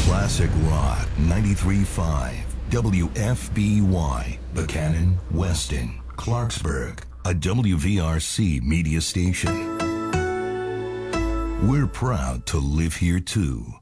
Classic Rock 93.5 WFBY, Buchanan, Weston, Clarksburg, a WVRC media station. We're proud to live here too.